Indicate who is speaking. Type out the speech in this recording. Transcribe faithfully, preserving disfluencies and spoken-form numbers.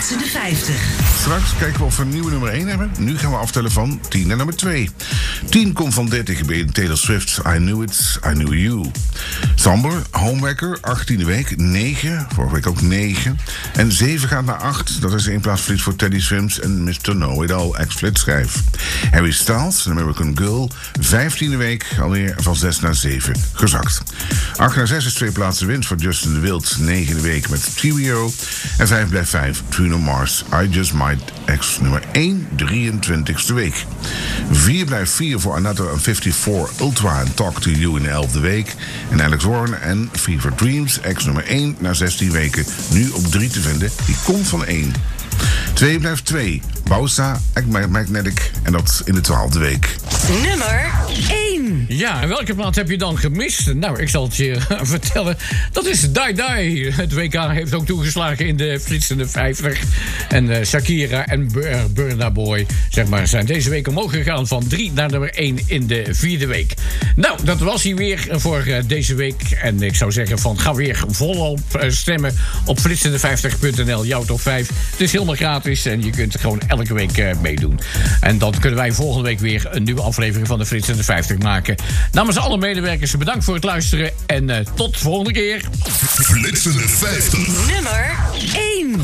Speaker 1: Flitsende vijftig.
Speaker 2: Straks kijken we of we een nieuwe nummer één hebben. Nu gaan we aftellen van tien naar nummer twee. tien komt van dertig bij Taylor Swift. I Knew It, I Knew You. Samber, Homewrecker, achttiende week. negen, vorige week ook negen. En zeven gaat naar acht. Dat is één plaats verlies voor Teddy Swims en mister Know It All, ex-flitschijf. Harry Styles, American Girl. vijftiende week, alweer van zes naar zeven gezakt. acht naar zes is twee plaatsen winst voor Justin de Wild. negende week met T V O. En vijf blijft vijf, Bruno Mars. I Just Might, ex nummer één, drieëntwintigste week. vier blijft vier voor Another vijfenvijftig Ultra en Talk to You in de elfde week. En Alex Warren en Fever Dreams, ex nummer één, na zestien weken. Nu op drie te vinden, die komt van één. twee blijft twee, Bausa, Magnetic, en dat in de twaalfde week.
Speaker 1: Nummer één.
Speaker 3: Ja, en welke plaat heb je dan gemist? Nou, ik zal het je vertellen. Dat is Die Die. Het W K heeft ook toegeslagen in de flitsende vijftig. En uh, Shakira en Bur- Burna Boy, zeg maar, zijn deze week omhoog gegaan van drie naar nummer één in de vierde week. Nou, dat was hij weer voor uh, deze week. En ik zou zeggen van, ga weer volop uh, stemmen op flitsende vijftig punt n l, jouw top vijf. Het is helemaal gratis en je kunt gewoon elke week uh, meedoen. En dan kunnen wij volgende week weer een nieuwe aflevering van de Flitsende vijftig maken. Namens alle medewerkers, bedankt voor het luisteren en uh, tot de volgende keer.
Speaker 4: Flitsende vijftig.
Speaker 1: Nummer één.